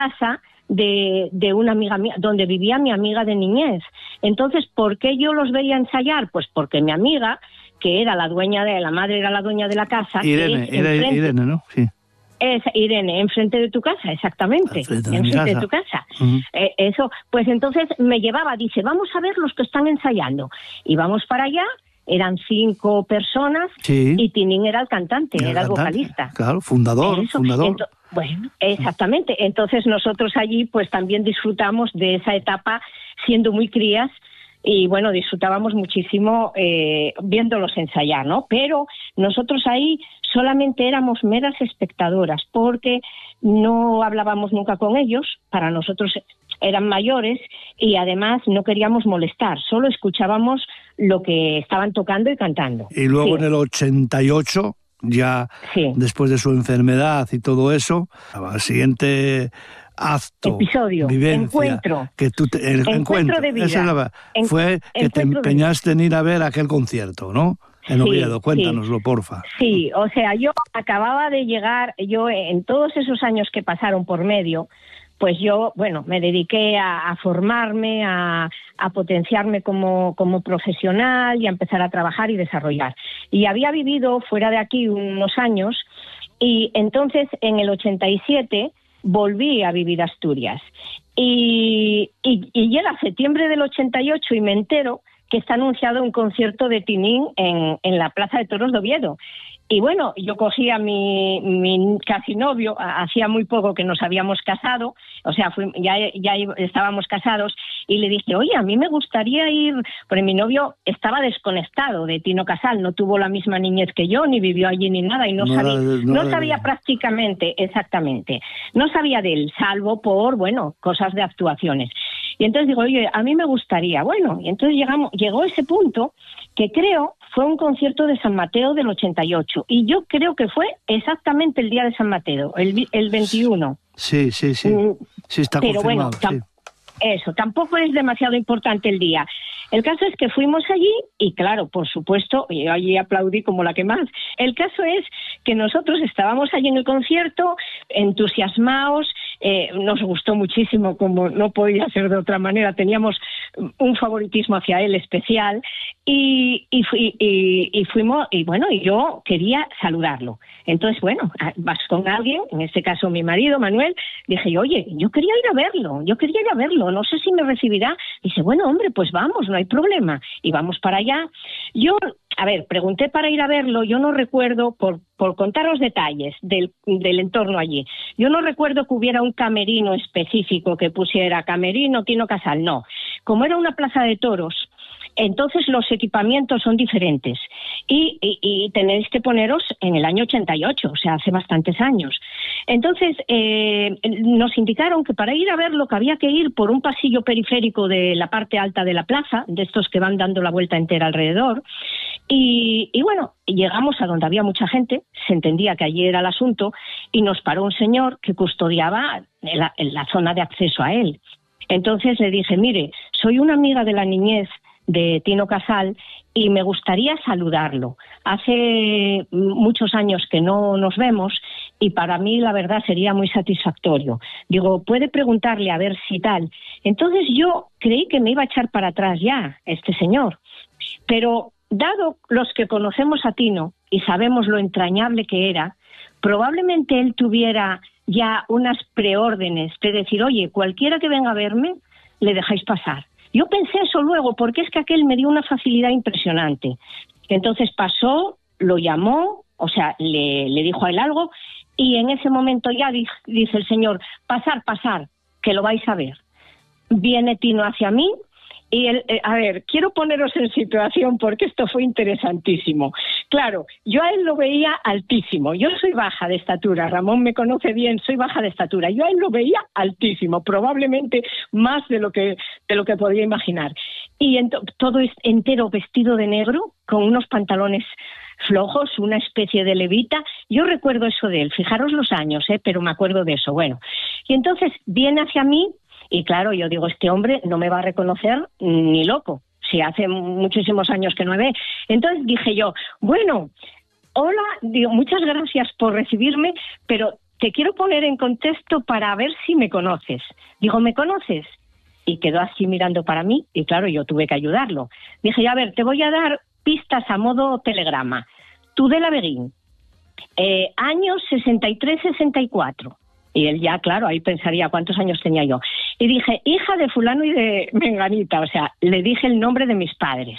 casa de una amiga mía, donde vivía mi amiga de niñez. Entonces, ¿por qué yo los veía ensayar? Pues porque mi amiga, que era la madre era la dueña de la casa. Irene, ¿no? Sí. Es Irene, enfrente de tu casa, exactamente. Enfrente de tu casa. Uh-huh. Eso, pues entonces me llevaba, dice, vamos a ver los que están ensayando. Y vamos para allá, eran 5 personas, sí. Y Tinín era el cantante, era el vocalista. Claro, fundador. Bueno, exactamente. Entonces nosotros allí pues también disfrutamos de esa etapa siendo muy crías. Y bueno, disfrutábamos muchísimo viéndolos ensayar, ¿no? Pero nosotros ahí solamente éramos meras espectadoras, porque no hablábamos nunca con ellos, para nosotros eran mayores, y además no queríamos molestar, solo escuchábamos lo que estaban tocando y cantando. Y luego en el 88, ya después de su enfermedad y todo eso, al siguiente acto, episodio, vivencia, encuentro, encuentro de vida. Fue que te empeñaste en ir a ver aquel concierto, ¿no? En Oviedo, cuéntanoslo, porfa. Sí, o sea, yo acababa de llegar, en todos esos años que pasaron por medio, pues yo, bueno, me dediqué a formarme, a potenciarme como profesional y a empezar a trabajar y desarrollar. Y había vivido fuera de aquí unos años, y entonces en el 87 volví a vivir a Asturias. Y llega septiembre del 88 y me entero que está anunciado un concierto de Tinín en la Plaza de Toros de Oviedo. Y bueno, yo cogí a mi casi novio, hacía muy poco que nos habíamos casado, o sea, ya estábamos casados, y le dije, oye, a mí me gustaría ir, porque mi novio estaba desconectado de Tino Casal, no tuvo la misma niñez que yo, ni vivió allí ni nada, y no sabía prácticamente, exactamente, no sabía de él, salvo por, bueno, cosas de actuaciones. Y entonces digo, oye, a mí me gustaría, bueno, y entonces llegó ese punto que creo fue un concierto de San Mateo del 88, y yo creo que fue exactamente el día de San Mateo, el 21. Sí, sí está pero confirmado. Bueno, eso, tampoco es demasiado importante el día. El caso es que fuimos allí y claro, por supuesto, yo allí aplaudí como la que más. El caso es que nosotros estábamos allí en el concierto, entusiasmados, nos gustó muchísimo, como no podía ser de otra manera, teníamos un favoritismo hacia él especial, y fuimos, y bueno, y yo quería saludarlo. Entonces, bueno, vas con alguien, en este caso mi marido, Manuel, dije, oye, yo quería ir a verlo, no sé si me recibirá. Dice, bueno, hombre, pues vamos, no hay problema. Y vamos para allá. Yo, pregunté para ir a verlo, yo no recuerdo, por contaros detalles del entorno allí, yo no recuerdo que hubiera un camerino específico que pusiera camerino Tino Casal, no. Como era una plaza de toros, entonces los equipamientos son diferentes y tenéis que poneros en el año 88, o sea, hace bastantes años. Entonces nos indicaron que para ir a verlo que había que ir por un pasillo periférico de la parte alta de la plaza, de estos que van dando la vuelta entera alrededor, y bueno, llegamos a donde había mucha gente, se entendía que allí era el asunto, y nos paró un señor que custodiaba la zona de acceso a él. Entonces le dije, mire, soy una amiga de la niñez de Tino Casal y me gustaría saludarlo. Hace muchos años que no nos vemos y para mí la verdad sería muy satisfactorio. Digo, puede preguntarle a ver si tal. Entonces yo creí que me iba a echar para atrás ya este señor, pero dado los que conocemos a Tino y sabemos lo entrañable que era, probablemente él tuviera ya unas preórdenes de decir, oye, cualquiera que venga a verme, le dejáis pasar. Yo pensé eso luego, porque es que aquel me dio una facilidad impresionante. Entonces pasó, lo llamó, o sea, le dijo a él algo, y en ese momento ya dice el señor, pasar, que lo vais a ver. Viene Tino hacia mí, y quiero poneros en situación porque esto fue interesantísimo. Claro, yo a él lo veía altísimo. Yo soy baja de estatura, Ramón me conoce bien, soy baja de estatura. Yo a él lo veía altísimo, probablemente más de lo que podía imaginar. Y todo entero vestido de negro, con unos pantalones flojos, una especie de levita. Yo recuerdo eso de él, fijaros los años, pero me acuerdo de eso. Bueno, y entonces viene hacia mí, y claro, yo digo, este hombre no me va a reconocer ni loco, si hace muchísimos años que no me ve. Entonces dije yo, bueno, hola, digo, muchas gracias por recibirme, pero te quiero poner en contexto para ver si me conoces. Digo, ¿me conoces? Y quedó así mirando para mí, y claro, yo tuve que ayudarlo. Dije, a ver, te voy a dar pistas a modo telegrama. Tudela Beguín, años 63-64. Y él ya, claro, ahí pensaría cuántos años tenía yo. Y dije, hija de fulano y de menganita, o sea, le dije el nombre de mis padres.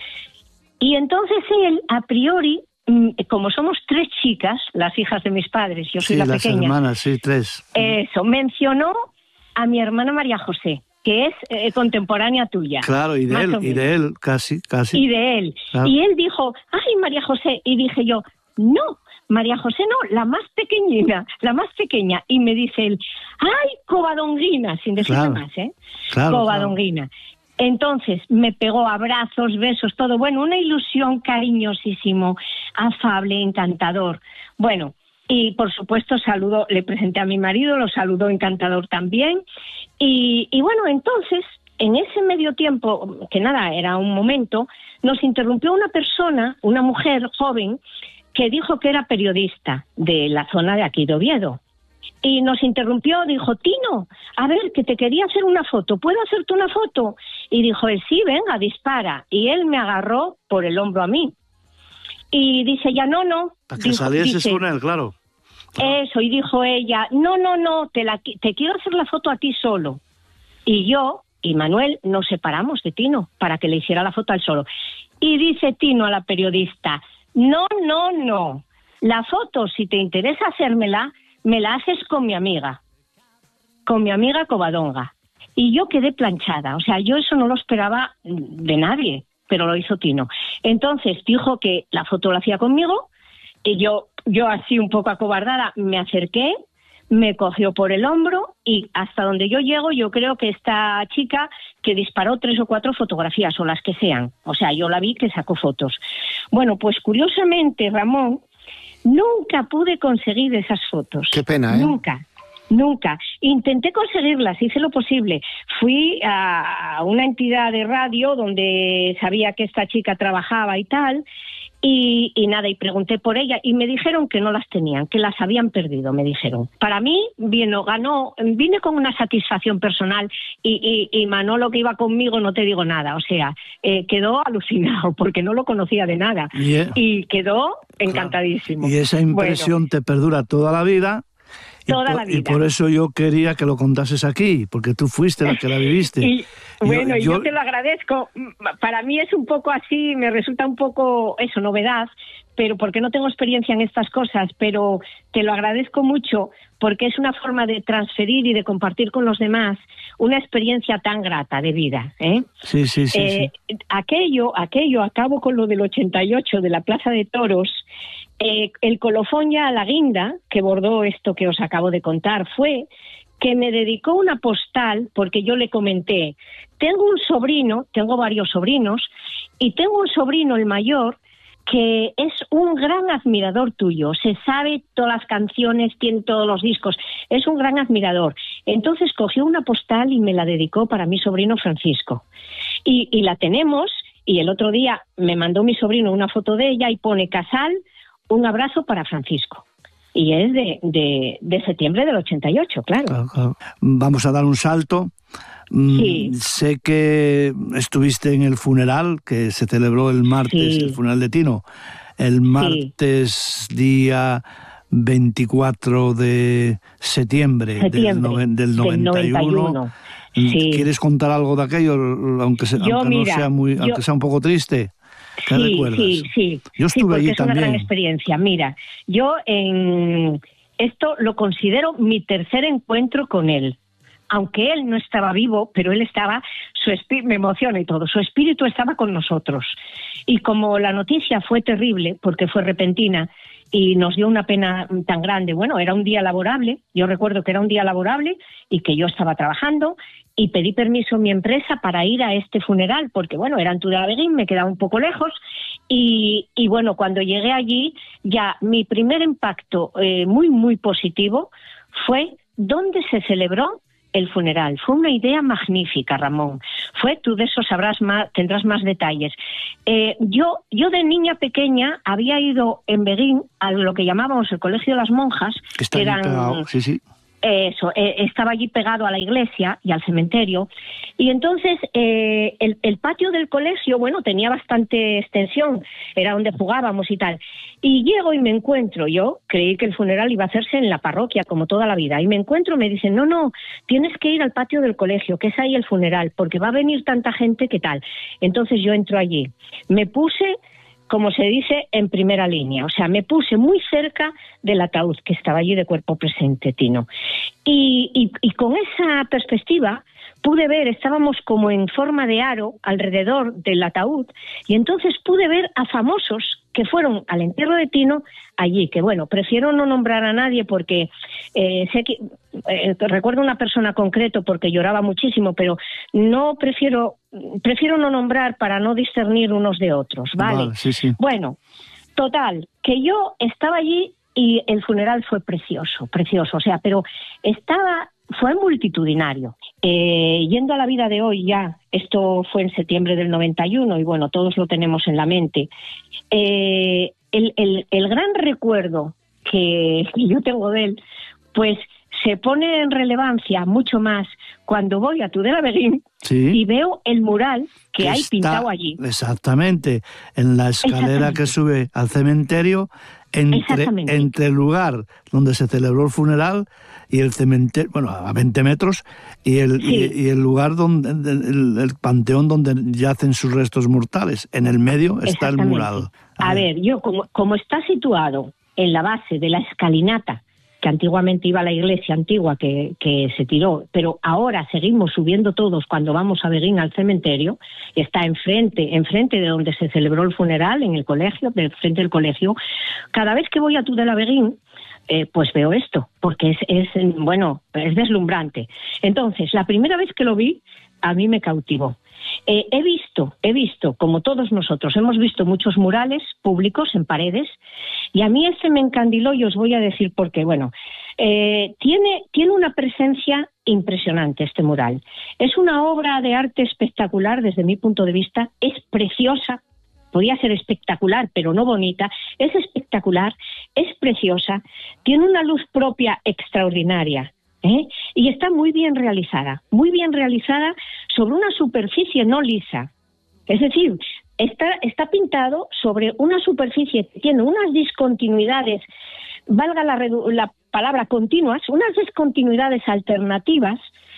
Y entonces él, a priori, como somos 3 chicas, las hijas de mis padres, yo soy la pequeña. Sí, las hermanas, sí, 3. Eso, mencionó a mi hermana María José, que es contemporánea tuya. Claro, y de él, casi. Y de él. Claro. Y él dijo, ay, María José, y dije yo, no, María José no, la más pequeñina, la más pequeña. Y me dice él, ay, Covadonguina, sin decirme más, ¿eh? Claro, Covadonguina. Claro. Entonces me pegó abrazos, besos, todo. Bueno, una ilusión, cariñosísimo, afable, encantador. Bueno, y por supuesto saludo, le presenté a mi marido, lo saludó encantador también. Y bueno, entonces, en ese medio tiempo, que nada, era un momento, nos interrumpió una persona, una mujer joven, que dijo que era periodista de la zona de aquí de Oviedo. Y nos interrumpió, dijo, Tino, a ver, que te quería hacer una foto, ¿puedo hacerte una foto? Y dijo él, sí, venga, dispara. Y él me agarró por el hombro a mí. Y dice ella, no. Para que salieses con él, claro. Eso, y dijo ella, no, te quiero hacer la foto a ti solo. Y yo y Manuel nos separamos de Tino para que le hiciera la foto a él solo. Y dice Tino a la periodista, no. La foto, si te interesa hacérmela, me la haces con mi amiga Covadonga. Y yo quedé planchada, o sea, yo eso no lo esperaba de nadie, pero lo hizo Tino. Entonces dijo que la foto la hacía conmigo, y yo así un poco acobardada me acerqué, me cogió por el hombro y hasta donde yo llego, yo creo que esta chica que disparó 3 o 4 fotografías o las que sean, o sea, yo la vi que sacó fotos. Bueno, pues curiosamente, Ramón, nunca pude conseguir esas fotos. Qué pena, ¿eh? Nunca. Intenté conseguirlas, hice lo posible. Fui a una entidad de radio donde sabía que esta chica trabajaba y tal, y nada, y pregunté por ella, y me dijeron que no las tenían, que las habían perdido, me dijeron. Para mí, vine con una satisfacción personal, y Manolo, que iba conmigo, no te digo nada, o sea, quedó alucinado, porque no lo conocía de nada, y quedó encantadísimo. Y esa impresión te perdura toda la vida. La vida. Y por eso yo quería que lo contases aquí, porque tú fuiste la que la viviste. Yo te lo agradezco. Para mí es un poco así, me resulta un poco novedad, pero porque no tengo experiencia en estas cosas, pero te lo agradezco mucho porque es una forma de transferir y de compartir con los demás una experiencia tan grata de vida, ¿eh? Sí. Aquello, acabo con lo del 88 de la Plaza de Toros. El colofón ya a la guinda, que bordó esto que os acabo de contar, fue que me dedicó una postal, porque yo le comenté, tengo varios sobrinos, y tengo un sobrino, el mayor, que es un gran admirador tuyo, se sabe todas las canciones, tiene todos los discos, es un gran admirador. Entonces cogió una postal y me la dedicó para mi sobrino Francisco. Y la tenemos, y el otro día me mandó mi sobrino una foto de ella y pone Casal, un abrazo para Francisco. Y es de septiembre del 88, claro. Vamos a dar un salto. Sí. Sé que estuviste en el funeral que se celebró el martes, el funeral de Tino, el martes día 24 de septiembre del 91. Sí. ¿Quieres contar algo de aquello, aunque sea un poco triste? ¿Qué recuerdas? Sí. Yo estuve allí también. Es una gran experiencia. Mira, yo esto lo considero mi tercer encuentro con él. Aunque él no estaba vivo, pero él estaba, me emociona y todo, su espíritu estaba con nosotros. Y como la noticia fue terrible, porque fue repentina, y nos dio una pena tan grande, bueno, era un día laborable, yo recuerdo que era un día laborable y que yo estaba trabajando, y pedí permiso en mi empresa para ir a este funeral, porque bueno, era en Tudela Beguín, me quedaba un poco lejos, y bueno, cuando llegué allí, ya mi primer impacto muy, muy positivo fue dónde se celebró el funeral. Fue una idea magnífica, Ramón. Tú de eso tendrás más detalles. Yo de niña pequeña había ido en Beguín a lo que llamábamos el Colegio de las Monjas, que eran... Pegado. Sí. Eso, estaba allí pegado a la iglesia y al cementerio, y entonces el patio del colegio, bueno, tenía bastante extensión, era donde jugábamos y tal, y llego y me encuentro, yo creí que el funeral iba a hacerse en la parroquia, como toda la vida, y me dicen, no, tienes que ir al patio del colegio, que es ahí el funeral, porque va a venir tanta gente, ¿qué tal? Entonces yo entro allí, me puse, como se dice, en primera línea. O sea, me puse muy cerca del ataúd que estaba allí de cuerpo presente, Tino. Y con esa perspectiva pude ver, estábamos como en forma de aro alrededor del ataúd, y entonces pude ver a famosos que fueron al entierro de Tino allí, que bueno, prefiero no nombrar a nadie porque sé que recuerdo una persona concreto porque lloraba muchísimo, pero no prefiero no nombrar para no discernir unos de otros, ¿vale? Sí. Bueno, total, que yo estaba allí y el funeral fue precioso, o sea, pero fue multitudinario. Yendo a la vida de hoy ya, esto fue en septiembre del 91 y bueno, todos lo tenemos en la mente. El gran recuerdo que yo tengo de él, pues se pone en relevancia mucho más cuando voy a Tudela Beguín y veo el mural que hay pintado allí. Exactamente, en la escalera que sube al cementerio, entre el lugar donde se celebró el funeral y el cementerio, bueno, a 20 metros, y el lugar donde el panteón donde yacen sus restos mortales. En el medio está el mural. A ver, yo como está situado en la base de la escalinata, que antiguamente iba a la iglesia antigua que se tiró, pero ahora seguimos subiendo todos cuando vamos a Beguín al cementerio, y está enfrente de donde se celebró el funeral, en el colegio, frente del colegio. Cada vez que voy a Tudela Beguín, pues veo esto, porque es deslumbrante. Entonces, la primera vez que lo vi, a mí me cautivó. He visto, como todos nosotros, hemos visto muchos murales públicos en paredes, y a mí ese me encandiló, y os voy a decir por qué. Bueno, tiene una presencia impresionante este mural. Es una obra de arte espectacular desde mi punto de vista, es preciosa, podía ser espectacular, pero no bonita, es espectacular, es preciosa, tiene una luz propia extraordinaria. Y está muy bien realizada sobre una superficie no lisa. Es decir, está pintado sobre una superficie que tiene unas discontinuidades, valga la palabra continuas, unas discontinuidades alternativas,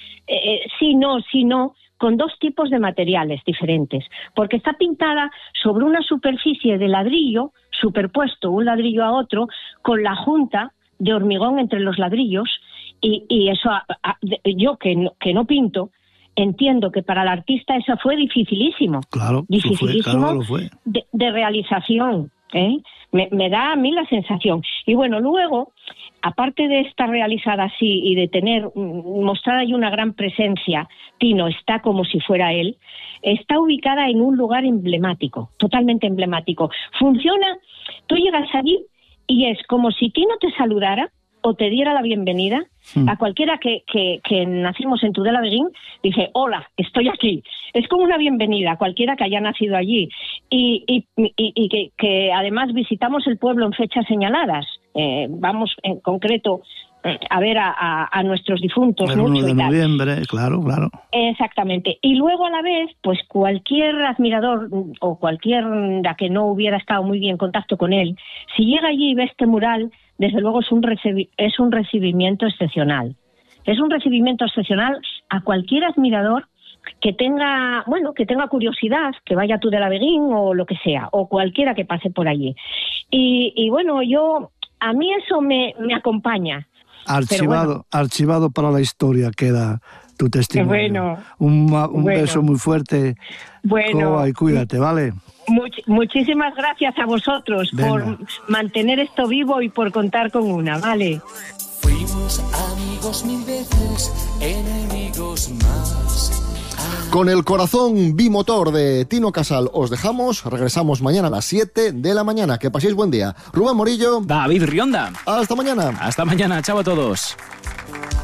sino con dos tipos de materiales diferentes, porque está pintada sobre una superficie de ladrillo, superpuesto un ladrillo a otro, con la junta de hormigón entre los ladrillos, y eso yo que no pinto, entiendo que para el artista eso fue dificilísimo. Claro, lo fue. De realización. Me da a mí la sensación. Y bueno, luego, aparte de estar realizada así y de mostrar ahí una gran presencia, Tino está como si fuera él, está ubicada en un lugar emblemático, totalmente emblemático. Funciona, tú llegas allí y es como si Tino te saludara o te diera la bienvenida. A cualquiera que nacimos en Tudela Beguín, dice, hola, estoy aquí. Es como una bienvenida a cualquiera que haya nacido allí. Y que además visitamos el pueblo en fechas señaladas. Vamos en concreto a ver a nuestros difuntos. El 1 de noviembre, claro. Exactamente. Y luego a la vez, pues cualquier admirador o cualquiera que no hubiera estado muy bien en contacto con él, si llega allí y ve este mural, desde luego es un recibimiento excepcional. Es un recibimiento excepcional a cualquier admirador que tenga curiosidad, que vaya a Tudela Beguín o lo que sea, o cualquiera que pase por allí. Y bueno, a mí eso me acompaña. Archivado para la historia queda tu testimonio. Un beso muy fuerte. Coa, y cuídate, ¿vale? Muchísimas gracias a vosotros por mantener esto vivo y por contar con una, ¿vale? Fuimos amigos mil veces, enemigos más. Con el corazón bimotor de Tino Casal os dejamos. Regresamos mañana a las 7 de la mañana. Que paséis buen día. Rubén Morillo. David Rionda. Hasta mañana. Hasta mañana. Chao a todos.